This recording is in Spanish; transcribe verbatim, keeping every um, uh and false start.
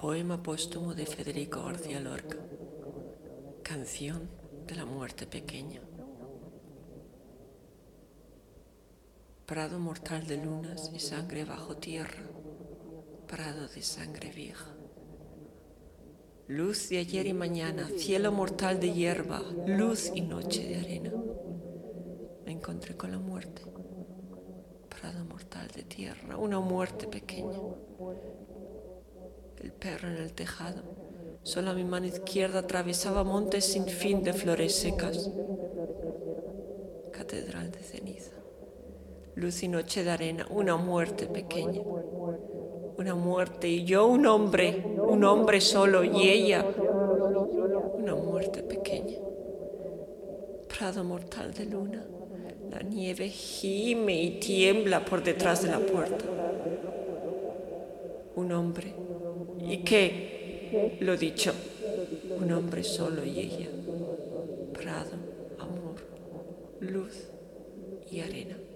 Poema póstumo de Federico García Lorca. Canción de la muerte pequeña. Prado mortal de lunas y sangre bajo tierra, prado de sangre vieja. Luz de ayer y mañana, cielo mortal de hierba, luz y noche de arena. Me encontré con la muerte, prado mortal de tierra, una muerte pequeña. El perro en el tejado, solo mi mano izquierda atravesaba montes sin fin de flores secas. Catedral de ceniza, luz y noche de arena, una muerte pequeña. Una muerte y yo un hombre, un hombre solo y ella, una muerte pequeña. Prado mortal de luna, la nieve gime y tiembla por detrás de la puerta. Un hombre, ¿y qué? Lo dicho, un hombre solo y ella. Prado, amor, luz y arena.